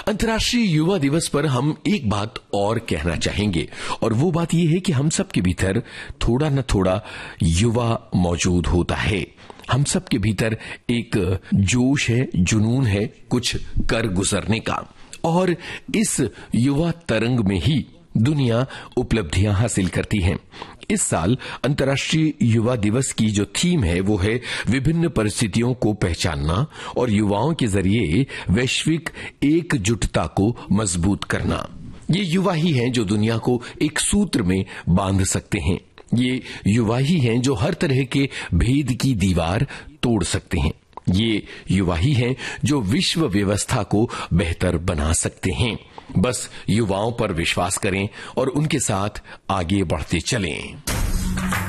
अंतर्राष्ट्रीय युवा दिवस पर हम एक बात और कहना चाहेंगे, और वो बात ये है कि हम सबके भीतर थोड़ा न थोड़ा युवा मौजूद होता है। हम सबके भीतर एक जोश है, जुनून है कुछ कर गुजरने का, और इस युवा तरंग में ही दुनिया उपलब्धियां हासिल करती है। इस साल अंतर्राष्ट्रीय युवा दिवस की जो थीम है वो है विभिन्न परिस्थितियों को पहचानना और युवाओं के जरिए वैश्विक एकजुटता को मजबूत करना। ये युवा ही हैं जो दुनिया को एक सूत्र में बांध सकते हैं। ये युवा ही हैं जो हर तरह के भेद की दीवार तोड़ सकते हैं। ये युवा ही हैं जो विश्व व्यवस्था को बेहतर बना सकते हैं। बस युवाओं पर विश्वास करें और उनके साथ आगे बढ़ते चलें।